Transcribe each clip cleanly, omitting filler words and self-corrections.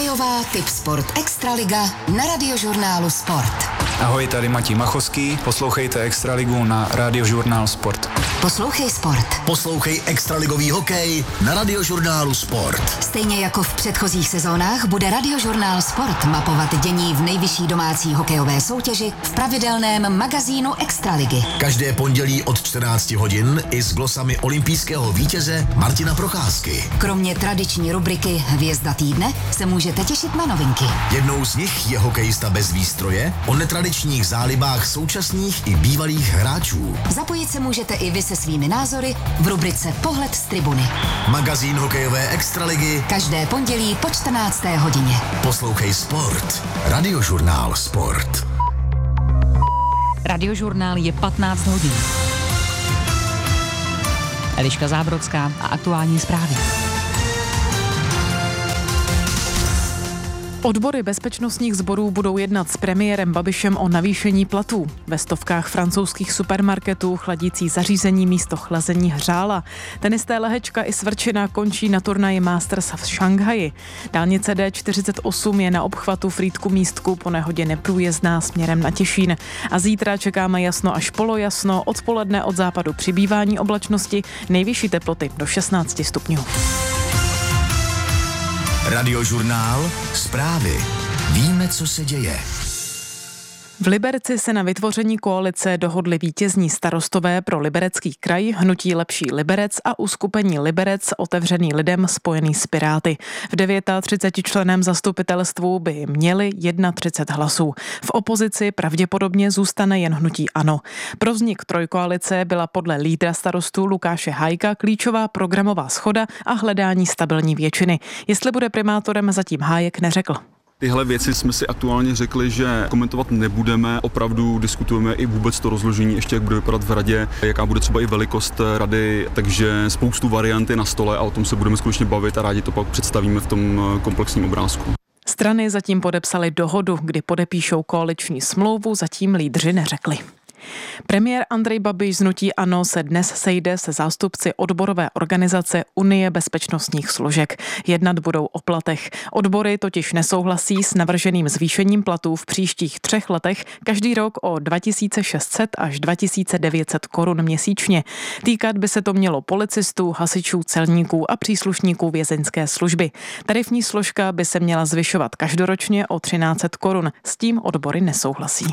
Hokejová Tipsport Extraliga na Radiožurnálu Sport. Ahoj, tady Matěj Machovský, poslouchejte Extraligu na Radiožurnál Sport. Poslouchej sport. Poslouchej extraligový hokej na Radiožurnálu Sport. Stejně jako v předchozích sezónách bude Radiožurnál Sport mapovat dění v nejvyšší domácí hokejové soutěži v pravidelném magazínu Extraligy. Každé pondělí od 14 hodin i s glosami olympijského vítěze Martina Procházky. Kromě tradiční rubriky Hvězda týdne se můžete těšit na novinky. Jednou z nich je hokejista bez výstroje, o netradičních zálibách současných i bývalých hráčů. Zapojit se můžete i vy se svými názory v rubrice Pohled z tribuny. Magazín hokejové extraligy Každé pondělí po 14. hodině. Poslouchej sport. Radiožurnál Sport. Radiožurnál je 15 hodin. Eliška Zábrodská a aktuální zprávy. Odbory bezpečnostních sborů budou jednat s premiérem Babišem o navýšení platů. Ve stovkách francouzských supermarketů chladící zařízení místo chlazení hřála. Tenisté Lehečka i Svrčina končí na turnaji Masters v Šanghaji. Dálnice D48 je na obchvatu Frýdku Místku po nehodě neprůjezdná směrem na Těšín. A zítra čekáme jasno až polojasno, odpoledne od západu přibývání oblačnosti, nejvyšší teploty do 16 stupňů. Radiožurnál Zprávy. Víme, co se děje. V Liberci se na vytvoření koalice dohodli vítězní starostové pro Liberecký kraj, hnutí Lepší Liberec a uskupení Liberec otevřený lidem spojený s Piráty. V 39členném zastupitelstvu by měli 31 hlasů. V opozici pravděpodobně zůstane jen hnutí ANO. Pro vznik trojkoalice byla podle lídra starostů Lukáše Hájka klíčová programová shoda a hledání stabilní většiny. Jestli bude primátorem, zatím Hájek neřekl. Tyhle věci jsme si aktuálně řekli, že komentovat nebudeme, opravdu diskutujeme i vůbec to rozložení, ještě jak bude vypadat v radě, jaká bude třeba i velikost rady, takže spoustu variant je na stole a o tom se budeme skutečně bavit a rádi to pak představíme v tom komplexním obrázku. Strany zatím podepsaly dohodu, kdy podepíšou koaliční smlouvu, zatím lídři neřekli. Premiér Andrej Babiš z hnutí ANO se dnes sejde se zástupci odborové organizace Unie bezpečnostních složek. Jednat budou o platech. Odbory totiž nesouhlasí s navrženým zvýšením platů v příštích 3 letech každý rok o 2600 až 2900 korun měsíčně. Týkat by se to mělo policistů, hasičů, celníků a příslušníků vězeňské služby. Tarifní složka by se měla zvyšovat každoročně o 1300 korun. S tím odbory nesouhlasí.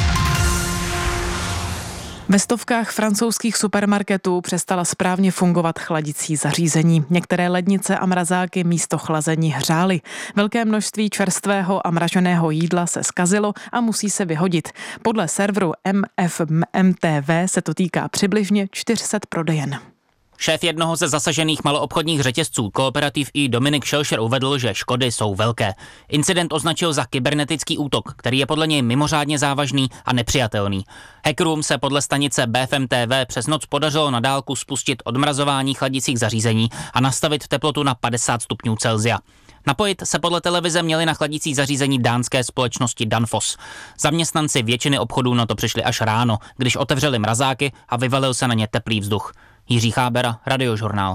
Ve stovkách francouzských supermarketů přestala správně fungovat chladicí zařízení. Některé lednice a mrazáky místo chlazení hřály. Velké množství čerstvého a mraženého jídla se zkazilo a musí se vyhodit. Podle serveru MFMTV se to týká přibližně 400 prodejen. Šéf jednoho ze zasažených maloobchodních řetězců Kooperativ i Dominik Šelšer uvedl, že škody jsou velké. Incident označil za kybernetický útok, který je podle něj mimořádně závažný a nepřijatelný. Hackerům se podle stanice BFM-TV přes noc podařilo na dálku spustit odmrazování chladicích zařízení a nastavit teplotu na 50 stupňů Celsia. Napojit se podle televize měli na chladicí zařízení dánské společnosti Danfoss. Zaměstnanci většiny obchodů na to přišli až ráno, když otevřeli mrazáky a vyvalil se na ně teplý vzduch. Jiří Chábera, Radiožurnál.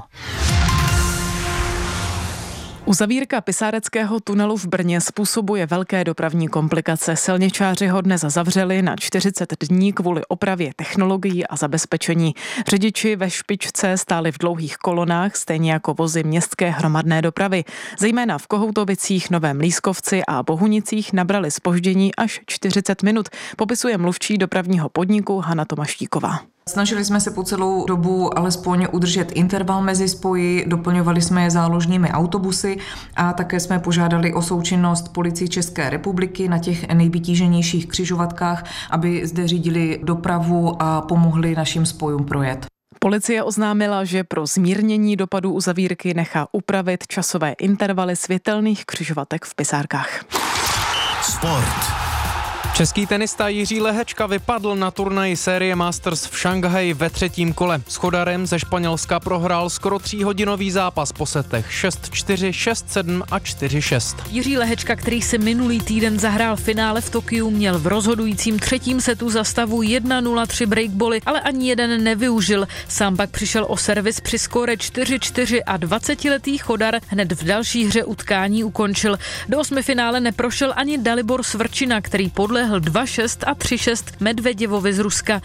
Uzavírka Pisáreckého tunelu v Brně způsobuje velké dopravní komplikace. Silničáři ho dnes zavřeli na 40 dní kvůli opravě technologií a zabezpečení. Řidiči ve špičce stáli v dlouhých kolonách, stejně jako vozy městské hromadné dopravy. Zejména v Kohoutovicích, Novém Lískovci a Bohunicích nabrali zpoždění až 40 minut, popisuje mluvčí dopravního podniku Hana Tomaštíková. Snažili jsme se po celou dobu alespoň udržet interval mezi spoji, doplňovali jsme je záložními autobusy a také jsme požádali o součinnost Policii České republiky na těch nejvytíženějších křižovatkách, aby zde řídili dopravu a pomohli našim spojům projet. Policie oznámila, že pro zmírnění dopadů uzavírky nechá upravit časové intervaly světelných křižovatek v Pisárkách. Sport. Český tenista Jiří Lehečka vypadl na turnaji série Masters v Šanghaji ve 3. kole. S Chodarem ze Španělska prohrál skoro 3hodinový zápas po setech 6-4, 6-7 a 4-6. Jiří Lehečka, který si minulý týden zahrál finále v Tokiu, měl v rozhodujícím 3. setu za stavu 1-0-3 breakboly, ale ani jeden nevyužil. Sám pak přišel o servis při skóre 4-4 a 20letý Chodar hned v další hře utkání ukončil. Do 8. finále neprošel ani Dalibor Svrčina, který podlehl 2-6 a 3-6 Medveděvovi z Ruska.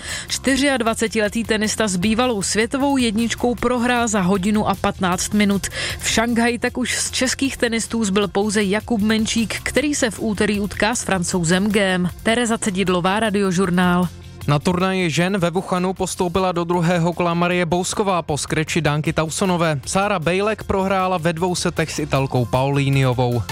24letý tenista s bývalou světovou jedničkou prohrál za 1 hodinu a 15 minut. V Šanghaji tak už z českých tenistů zbyl pouze Jakub Menčík, který se v úterý utká s Francouzem Guem. Tereza Cedidlová, Radiožurnál. Na turnaji žen ve Wuhanu postoupila do 2. kola Marie Bousková po skreči Danky Tausonové. Sára Bejlek prohrála ve 2 setech s Italkou Paulíniovou.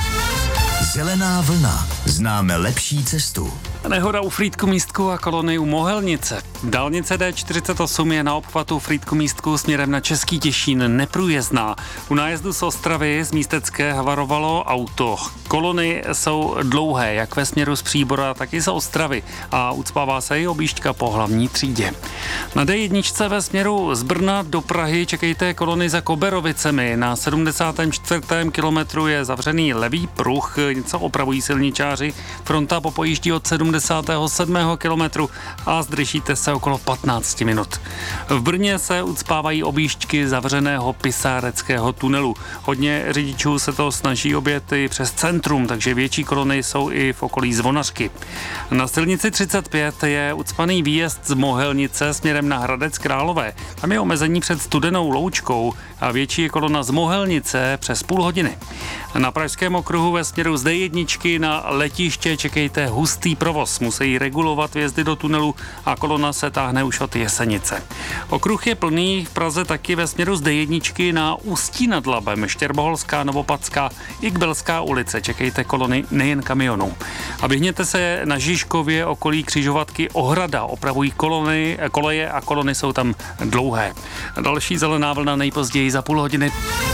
Zelená vlna. Známe lepší cestu. Nehoda u Frýdku-Místku a kolony u Mohelnice. Dálnice D48 je na obchvatu Frýdku-Místku směrem na Český Těšín neprůjezdná. U nájezdu z Ostravy z Místecké havarovalo auto. Kolony jsou dlouhé, jak ve směru z Příbora, tak i z Ostravy a ucpává se i objížďka po hlavní třídě. Na D1 ve směru z Brna do Prahy čekejte kolony za Koberovicemi. Na 74. kilometru je zavřený levý pruh, něco opravují silničáři. Fronta popojíždí od 77. kilometru a zdržíte se okolo 15 minut. V Brně se ucpávají objížďky zavřeného Pisáreckého tunelu. Hodně řidičů se to snaží objet i přes centrum, takže větší kolony jsou i v okolí Zvonařky. Na silnici 35 je ucpaný výjezd z Mohelnice směrem na Hradec Králové. Tam je omezení před Studenou Loučkou a větší je kolona z Mohelnice přes půl hodiny. Na Pražském okruhu ve směru z D1 na letiště čekejte hustý provoz. Musí regulovat vjezdy do tunelu a kolona se táhne už od Jesenice. Okruh je plný v Praze taky ve směru z D1 na Ústí nad Labem, Štěrboholská, Novopadská i Kbelská ulice. Čekejte kolony nejen kamionů. A vyhněte se na Žižkově okolí křižovatky Ohrada. Opravují koleje a kolony jsou tam dlouhé. Další zelená vlna nejpozději za půl hodiny.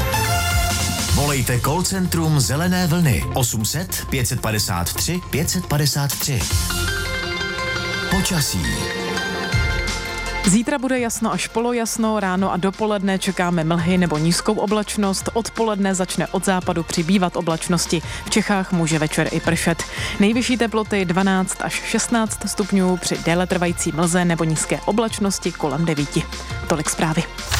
Volejte call centrum Zelené vlny 800 553 553. Počasí. Zítra bude jasno až polojasno, ráno a dopoledne čekáme mlhy nebo nízkou oblačnost, odpoledne začne od západu přibývat oblačnosti. V Čechách může večer i pršet. Nejvyšší teploty 12 až 16 stupňů při déle trvající mlze nebo nízké oblačnosti kolem 9. Tolik zprávy.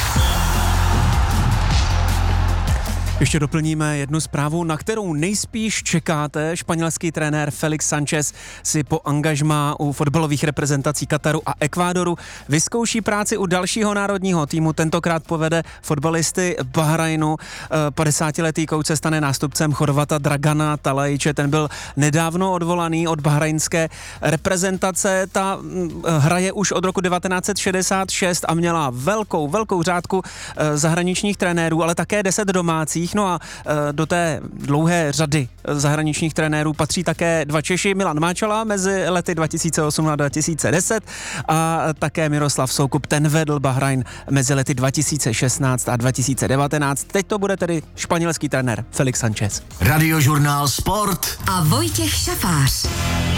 Ještě doplníme jednu zprávu, na kterou nejspíš čekáte. Španělský trenér Felix Sanchez si po angažmá u fotbalových reprezentací Kataru a Ekvádoru vyzkouší práci u dalšího národního týmu. Tentokrát povede fotbalisty Bahrajnu. 50letý kouč se stane nástupcem Chorvata Dragana Talajiče. Ten byl nedávno odvolaný od bahrajnské reprezentace. Ta hraje už od roku 1966 a měla velkou řádku zahraničních trenérů, ale také 10 domácích. No a do té dlouhé řady zahraničních trenérů patří také 2 Češi, Milan Máčala mezi lety 2008 a 2010 a také Miroslav Soukup, ten vedl Bahrajn mezi lety 2016 a 2019. Teď to bude tedy španělský trenér Felix Sanchez. Radiožurnál Sport a Vojtěch Šafář.